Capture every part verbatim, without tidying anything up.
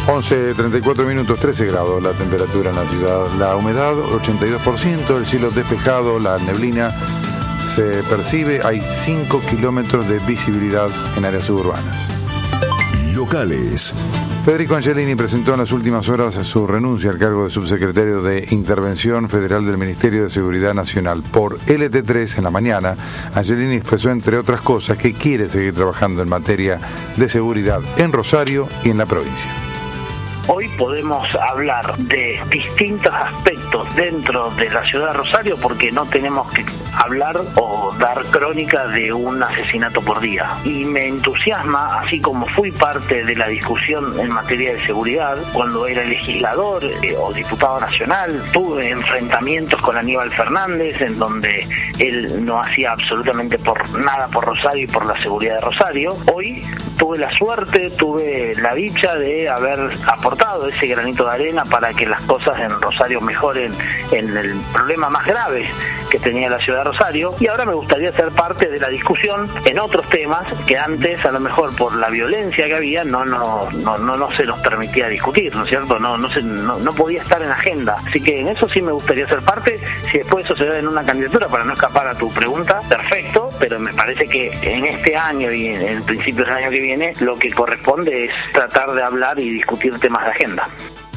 once treinta y cuatro minutos, trece grados la temperatura en la ciudad. La humedad, ochenta y dos por ciento, el cielo despejado, la neblina se percibe. Hay cinco kilómetros de visibilidad en áreas suburbanas. Locales. Federico Angelini presentó en las últimas horas su renuncia al cargo de subsecretario de Intervención Federal del Ministerio de Seguridad Nacional. Por L T tres en la mañana, Angelini expresó, entre otras cosas, que quiere seguir trabajando en materia de seguridad en Rosario y en la provincia. Hoy podemos hablar de distintos aspectos dentro de la ciudad de Rosario porque no tenemos que hablar o dar crónica de un asesinato por día. Y me entusiasma, así como fui parte de la discusión en materia de seguridad, cuando era legislador eh, o diputado nacional, tuve enfrentamientos con Aníbal Fernández en donde él no hacía absolutamente por nada por Rosario y por la seguridad de Rosario. Hoy tuve la suerte, tuve la dicha de haber aportado ese granito de arena para que las cosas en Rosario mejoren en el problema más grave que tenía la ciudad de Rosario, y ahora me gustaría ser parte de la discusión en otros temas que antes, a lo mejor por la violencia que había, no no no no, no se nos permitía discutir, ¿no es cierto? No no, se, no no podía estar en agenda. Así que en eso sí me gustaría ser parte. Si después eso se da en una candidatura, para no escapar a tu pregunta, perfecto, pero me parece que en este año y en el principio del año que viene, lo que corresponde es tratar de hablar y discutir temas de agenda.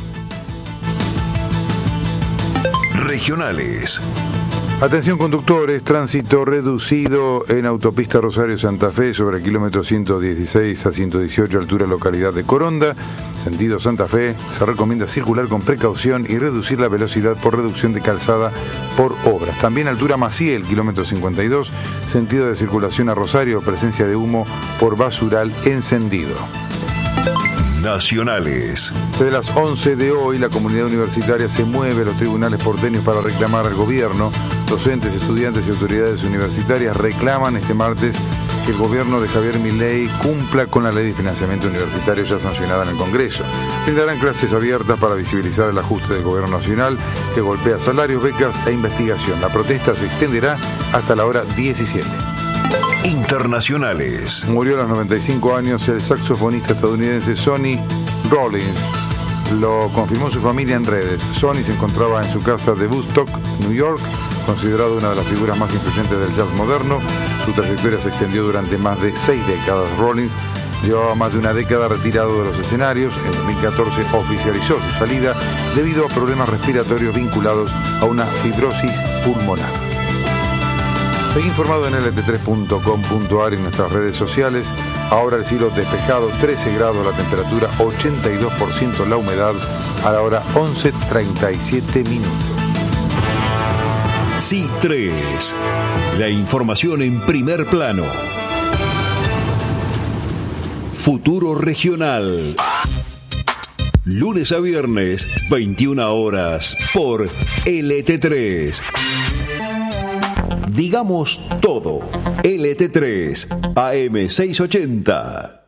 Regionales. Atención conductores, tránsito reducido en autopista Rosario-Santa Fe sobre el kilómetro ciento dieciséis a ciento dieciocho, altura localidad de Coronda, sentido Santa Fe. Se recomienda circular con precaución y reducir la velocidad por reducción de calzada por obras. También altura Maciel, kilómetro cincuenta y dos, sentido de circulación a Rosario, presencia de humo por basural encendido. Nacionales. Desde las once de hoy, la comunidad universitaria se mueve a los tribunales porteños para reclamar al gobierno. Docentes, estudiantes y autoridades universitarias reclaman este martes que el gobierno de Javier Milei cumpla con la ley de financiamiento universitario ya sancionada en el Congreso. Brindarán clases abiertas para visibilizar el ajuste del gobierno nacional que golpea salarios, becas e investigación. La protesta se extenderá hasta la hora diecisiete. Internacionales. Murió a los noventa y cinco años el saxofonista estadounidense Sonny Rollins. Lo confirmó su familia en redes. Sonny se encontraba en su casa de Woodstock, New York, considerado una de las figuras más influyentes del jazz moderno. Su trayectoria se extendió durante más de seis décadas. Rollins llevaba más de una década retirado de los escenarios. En dos mil catorce oficializó su salida debido a problemas respiratorios vinculados a una fibrosis pulmonar. Seguí informado en L T tres punto com punto a r y en nuestras redes sociales. Ahora el cielo despejado, trece grados la temperatura, ochenta y dos por ciento la humedad, a la hora once treinta y siete minutos. C tres. La información en primer plano. Futuro Regional. Lunes a viernes, veintiuna horas, por L T tres. Digamos todo. L T tres, A M seiscientos ochenta.